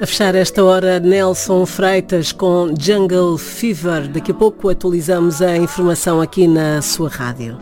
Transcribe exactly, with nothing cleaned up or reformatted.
A fechar esta hora, Nelson Freitas com Jungle Fever. Daqui a pouco atualizamos a informação aqui na sua rádio.